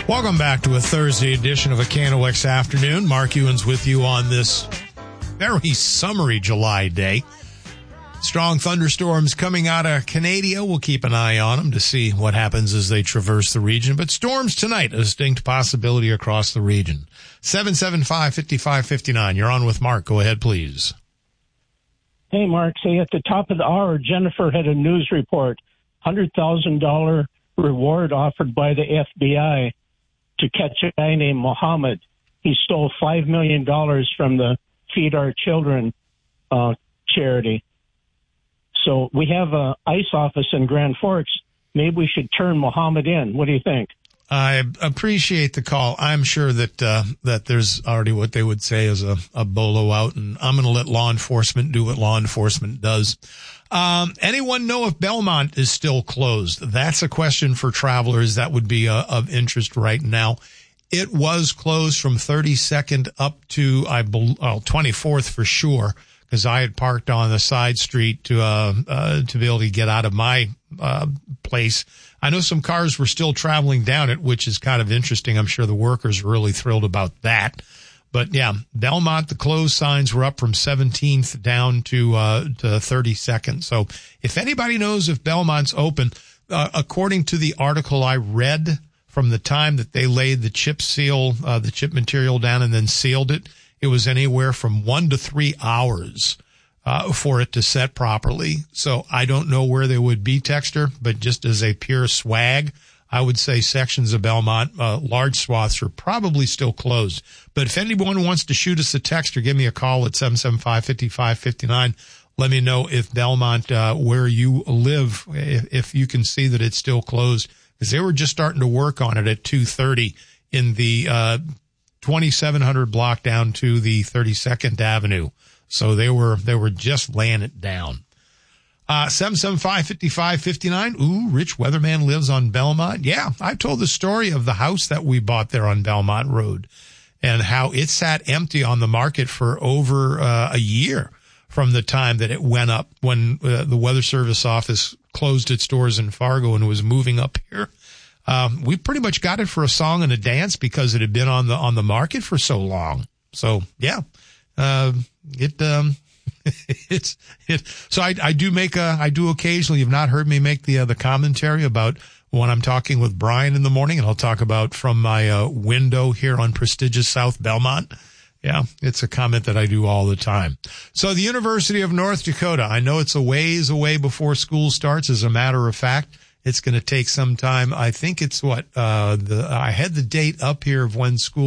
Welcome back to a Thursday edition of a KNOX Afternoon. Mark Ewens with you on this very summery July day. Strong thunderstorms coming out of Canada. We'll keep an eye on them to see what happens as they traverse the region. But storms tonight, a distinct possibility across the region. 775-5559. You're on with Mark. Go ahead, please. Hey, Mark. Say at the top of the hour, Jennifer had a news report. $100,000 reward offered by the FBI to catch a guy named Mohammed. He stole $5 million from the Feed Our Children charity. So we have an ICE office in Grand Forks. Maybe we should turn Mohammed in. What do you think? I appreciate the call. I'm sure that that there's already what they would say is a bolo out, and I'm going to let law enforcement do what law enforcement does. Anyone know if Belmont is still closed? That's a question for travelers that would be of interest right now. It was closed from 32nd up to 24th for sure, because I had parked on the side street to be able to get out of my place. I know some cars were still traveling down it, which is kind of interesting. I'm sure the workers are really thrilled about that. But yeah, Belmont, the closed signs were up from 17th down to 32nd. So if anybody knows if Belmont's open, according to the article I read, from the time that they laid the chip seal, the chip material down and then sealed it, it was anywhere from 1 to 3 hours for it to set properly. So I don't know where they would be, Texter, but just as a pure swag, I would say sections of Belmont, large swaths are probably still closed. But if anyone wants to shoot us a text or give me a call at 775-5559, let me know if Belmont, where you live, if you can see that it's still closed, because they were just starting to work on it at 2:30 in the 2700 block down to the 32nd Avenue. So they were just laying it down. 775-5559. Ooh, Rich Weatherman lives on Belmont. Yeah, I've told the story of the house that we bought there on Belmont Road and how it sat empty on the market for over a year from the time that it went up when the Weather Service office closed its doors in Fargo and was moving up here. We pretty much got it for a song and a dance because it had been on the market for so long. So yeah, So I do occasionally, you've not heard me make the commentary about when I'm talking with Brian in the morning, and I'll talk about from my window here on prestigious South Belmont. Yeah, it's a comment that I do all the time. So the University of North Dakota, I know it's a ways away before school starts. As a matter of fact, it's going to take some time. I think it's I had the date up here of when school